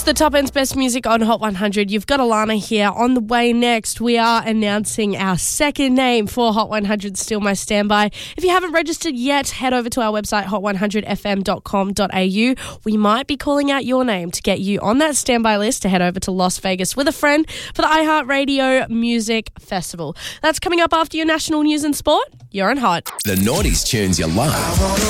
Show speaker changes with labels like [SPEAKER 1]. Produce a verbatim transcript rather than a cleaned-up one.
[SPEAKER 1] It's the Top End's best music on Hot one hundred. You've got Alana here. On the way next, we are announcing our second name for Hot one hundred, Still My Standby. If you haven't registered yet, head over to our website, hot one hundred f m dot com dot a u. We might be calling out your name to get you on that standby list to head over to Las Vegas with a friend for the iHeartRadio Music Festival. That's coming up after your national news and sport. You're on Hot.
[SPEAKER 2] The noughties tunes you love.